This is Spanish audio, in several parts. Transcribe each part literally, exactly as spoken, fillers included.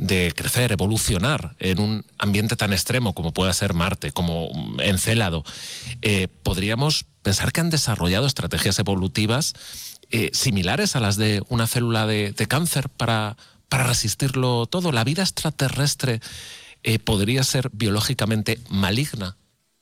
de crecer, evolucionar en un ambiente tan extremo como pueda ser Marte, como Encélado, eh, podríamos pensar que han desarrollado estrategias evolutivas eh, similares a las de una célula de, de cáncer para, para resistirlo todo. ¿La vida extraterrestre eh, podría ser biológicamente maligna?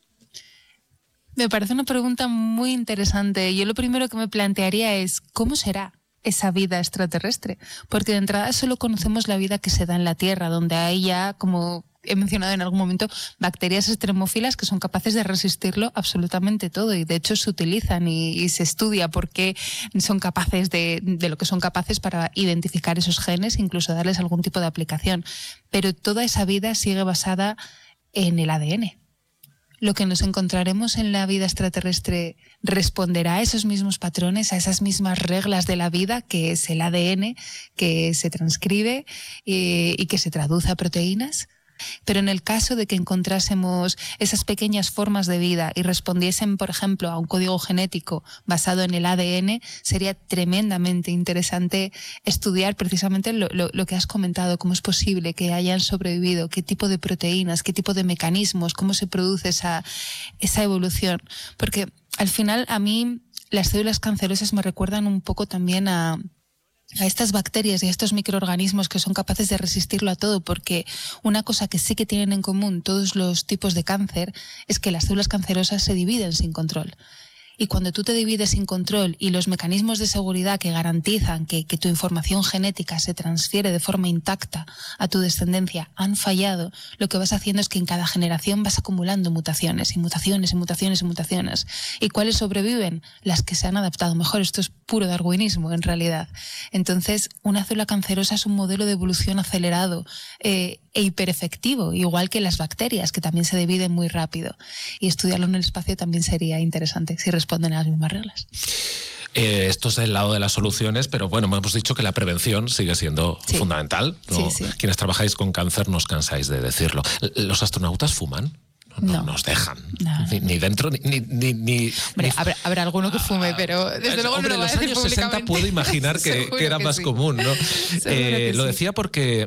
Me parece una pregunta muy interesante. Yo lo primero que me plantearía es ¿cómo será esa vida extraterrestre? Porque de entrada solo conocemos la vida que se da en la Tierra, donde hay ya, como he mencionado en algún momento, bacterias extremófilas que son capaces de resistirlo absolutamente todo, y de hecho se utilizan y, y se estudia por qué son capaces de, de lo que son capaces para identificar esos genes, incluso darles algún tipo de aplicación. Pero toda esa vida sigue basada en el A D N. Lo que nos encontraremos en la vida extraterrestre responderá a esos mismos patrones, a esas mismas reglas de la vida, que es el A D N, que se transcribe y, y que se traduce a proteínas. Pero en el caso de que encontrásemos esas pequeñas formas de vida y respondiesen, por ejemplo, a un código genético basado en el A D N, sería tremendamente interesante estudiar precisamente lo, lo, lo que has comentado, cómo es posible que hayan sobrevivido, qué tipo de proteínas, qué tipo de mecanismos, cómo se produce esa, esa evolución. Porque al final a mí las células cancerosas me recuerdan un poco también a... a estas bacterias y a estos microorganismos que son capaces de resistirlo a todo, porque una cosa que sí que tienen en común todos los tipos de cáncer es que las células cancerosas se dividen sin control. Y cuando tú te divides sin control y los mecanismos de seguridad que garantizan que, que tu información genética se transfiere de forma intacta a tu descendencia han fallado, lo que vas haciendo es que en cada generación vas acumulando mutaciones y mutaciones y mutaciones y mutaciones. ¿Y cuáles sobreviven? Las que se han adaptado mejor. Esto es puro darwinismo en realidad. Entonces, una célula cancerosa es un modelo de evolución acelerado eh, e hiperefectivo, igual que las bacterias, que también se dividen muy rápido. Y estudiarlo en el espacio también sería interesante, si responden a las mismas reglas. Eh, esto es el lado de las soluciones, pero bueno, hemos dicho que la prevención sigue siendo sí. fundamental, ¿no? Sí, sí. Quienes trabajáis con cáncer no os cansáis de decirlo. ¿Los astronautas fuman? No, no nos dejan. No. Ni, ni dentro, ni... ni, ni hombre, ni... Habrá, habrá alguno que fume, pero desde luego hombre, no lo va a decir en los años sesenta puedo imaginar que, que era que más sí. común, ¿no? eh, lo sí. decía porque,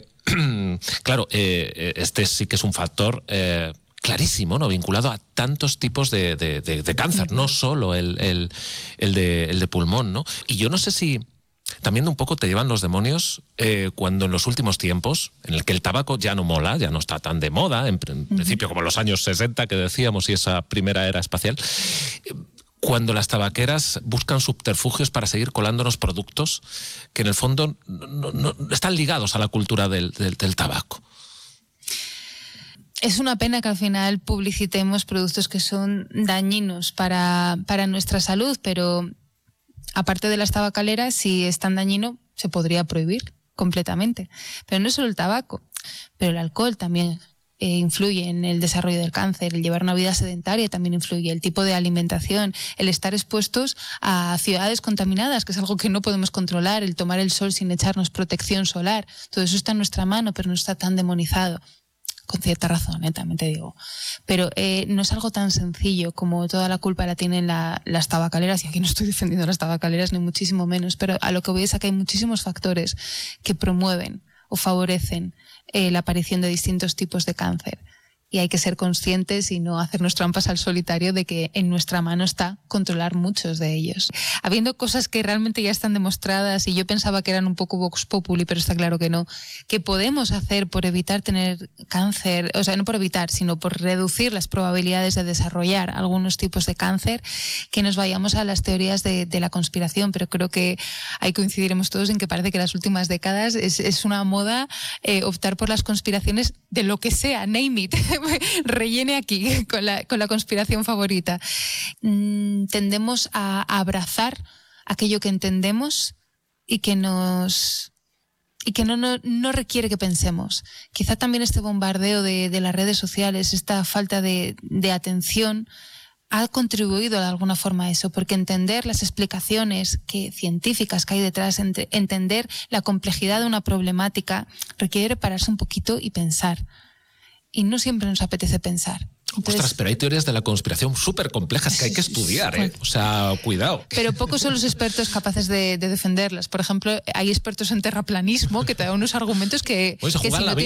claro, eh, este sí que es un factor... Eh, clarísimo, ¿no? Vinculado a tantos tipos de, de, de, de cáncer, no solo el, el, el, de, el de pulmón, ¿no? Y yo no sé si también un poco te llevan los demonios eh, cuando en los últimos tiempos, en el que el tabaco ya no mola, ya no está tan de moda, en, en uh-huh. principio como en los años sesenta que decíamos y esa primera era espacial, eh, cuando las tabaqueras buscan subterfugios para seguir colándonos productos que en el fondo no, no, no están ligados a la cultura del, del, del tabaco. Es una pena que al final publicitemos productos que son dañinos para, para nuestra salud, pero aparte de las tabacaleras, si es tan dañino, se podría prohibir completamente. Pero no solo el tabaco, pero el alcohol también eh, influye en el desarrollo del cáncer, el llevar una vida sedentaria también influye, el tipo de alimentación, el estar expuestos a ciudades contaminadas, que es algo que no podemos controlar, el tomar el sol sin echarnos protección solar, todo eso está en nuestra mano, pero no está tan demonizado. Con cierta razón, ¿eh? También te digo. Pero eh, no es algo tan sencillo como toda la culpa la tienen la, las tabacaleras, y aquí no estoy defendiendo las tabacaleras ni muchísimo menos, pero a lo que voy es a que hay muchísimos factores que promueven o favorecen eh, la aparición de distintos tipos de cáncer. Y hay que ser conscientes y no hacernos trampas al solitario de que en nuestra mano está controlar muchos de ellos. Habiendo cosas que realmente ya están demostradas, y yo pensaba que eran un poco vox populi, pero está claro que no, que podemos hacer por evitar tener cáncer, o sea, no por evitar, sino por reducir las probabilidades de desarrollar algunos tipos de cáncer, que nos vayamos a las teorías de, de la conspiración. Pero creo que ahí coincidiremos todos en que parece que las últimas décadas es, es una moda eh, optar por las conspiraciones de lo que sea, name it. Rellene aquí con la, con la conspiración favorita. Mm, tendemos a, a abrazar aquello que entendemos y que nos y que no, no, no requiere que pensemos. Quizá también este bombardeo de, de las redes sociales, esta falta de, de atención, ha contribuido de alguna forma a eso, porque entender las explicaciones que, científicas que hay detrás, ent- entender la complejidad de una problemática, requiere pararse un poquito y pensar. Y no siempre nos apetece pensar. Entonces, ostras, pero hay teorías de la conspiración súper complejas que hay que estudiar, ¿eh? O sea, cuidado. Pero pocos son los expertos capaces de, de defenderlas. Por ejemplo, hay expertos en terraplanismo que te dan unos argumentos que, pues que si no